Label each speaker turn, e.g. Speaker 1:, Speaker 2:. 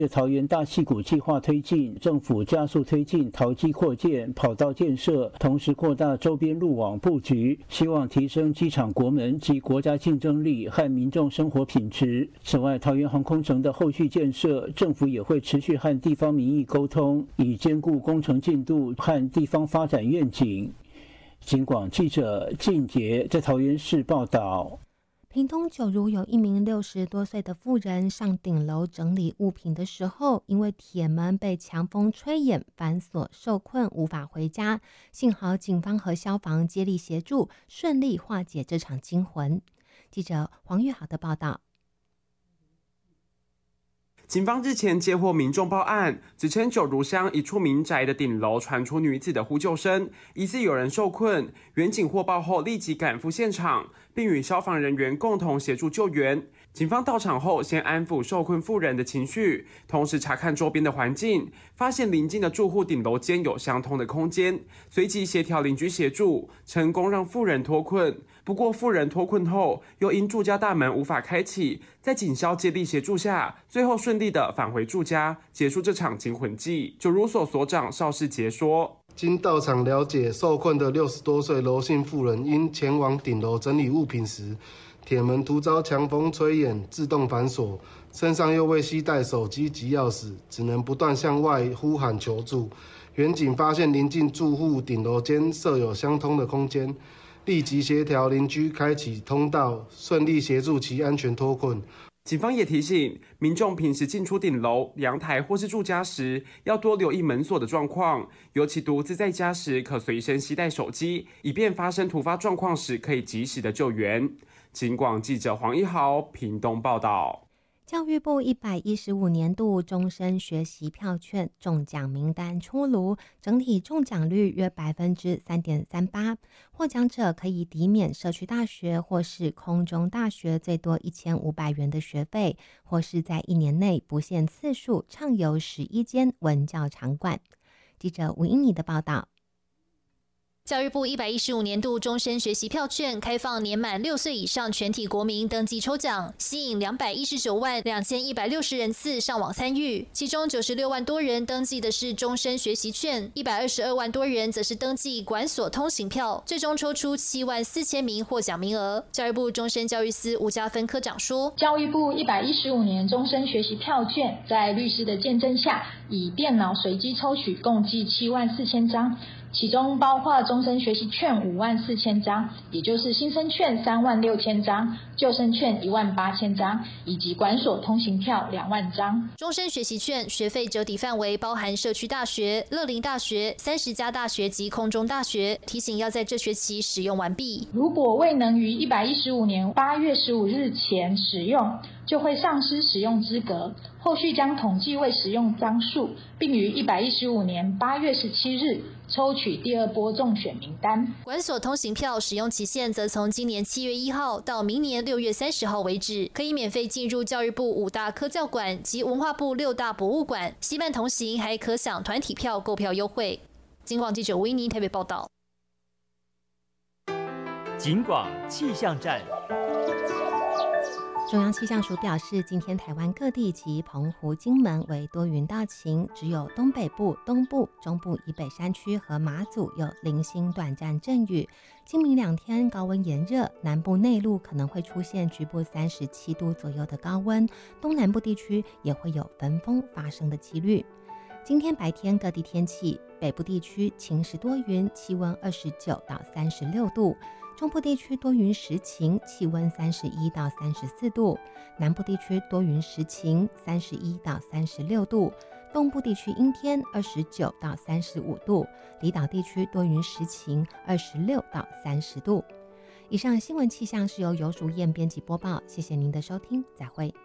Speaker 1: 桃园大溪谷计划推进，政府加速推进桃机扩建、跑道建设，同时扩大周边路网布局，希望提升机场国门及国家竞争力和民众生活品质。此外，桃园航空城的后续建设，政府也会持续和地方民意沟通，以兼顾工程进度和地方发展愿景。警广记者靳杰在桃园市报道。
Speaker 2: 屏东九如有一名60多岁的妇人上顶楼整理物品的时候，因为铁门被强风吹掩，反锁受困，无法回家。幸好警方和消防接力协助，顺利化解这场惊魂。记者黄玉豪的报道。
Speaker 3: 警方日前接获民众报案，指称九如乡一处民宅的顶楼传出女子的呼救声，疑似有人受困。员警获报后立即赶赴现场，并与消防人员共同协助救援。警方到场后，先安抚受困妇人的情绪，同时查看周边的环境，发现邻近的住户顶楼间有相通的空间，随即协调邻居协助，成功让妇人脱困。不过，妇人脱困后，又因住家大门无法开启，在警消接力协助下，最后顺利的返回住家，结束这场惊魂记。九如所所长邵世杰说：“
Speaker 4: 经到场了解，受困的60多岁罗姓妇人因前往顶楼整理物品时，铁门突遭强风吹掩，自动反锁，身上又未携带手机及钥匙，只能不断向外呼喊求助。员警发现邻近住户顶楼间设有相通的空间，立即协调邻居开启通道，顺利协助其安全脱困。”
Speaker 3: 警方也提醒民众平时进出顶楼、阳台或是住家时，要多留意门锁的状况，尤其独自在家时，可随身携带手机，以便发生突发状况时可以及时的救援。警广记者黄一豪屏东报道。
Speaker 2: 教育部115年度终身学习票券中奖名单出炉，整体中奖率约 3.38%， 获奖者可以抵免社区大学或是空中大学最多1500元的学费，或是在1年内不限次数畅游11间文教场馆。记者吴英妮的报道。
Speaker 5: 教育部115年度终身学习票券开放年满6岁以上全体国民登记抽奖，吸引219万2160人次上网参与，其中96万多人登记的是终身学习券，122万多人则是登记管所通行票，最终抽出7万4000名获奖名额。教育部终身教育司吴家芬科长说，
Speaker 6: 教育部115年终身学习票券在律师的见证下，以电脑随机抽取，共计7万4000张。其中包括终身学习券5万4000张，也就是新生券3万6000张，旧生券1万8000张，以及管所通行票2万张。
Speaker 5: 终身学习券学费折抵范围包含社区大学、乐龄大学、30家大学及空中大学，提醒要在这学期使用完毕。
Speaker 6: 如果未能于115年8月15日前使用，就会丧失使用资格，后续将统计未使用张数，并于115年8月17日抽取第2波中选名单。
Speaker 5: 管所通行票使用期限则从今年7月1号到明年6月30号为止，可以免费进入教育部5大科教馆及文化部6大博物馆，携伴同行还可享团体票购票优惠。警广记者维尼台北报道。
Speaker 7: 警广气象站。
Speaker 2: 中央气象署表示，今天台湾各地及澎湖、金门为多云到晴，只有东北部、东部、中部以北山区和马祖有零星短暂阵雨。今明2天高温炎热，南部内陆可能会出现局部37度左右的高温，东南部地区也会有焚风发生的几率。今天白天各地天气，北部地区晴时多云，气温29到36度。中部地区多云时晴，气温31到34度；南部地区多云时晴，31到36度；东部地区阴天，29到35度；离岛地区多云时晴，26到30度。以上新闻气象是由游淑燕编辑播报，谢谢您的收听，再会。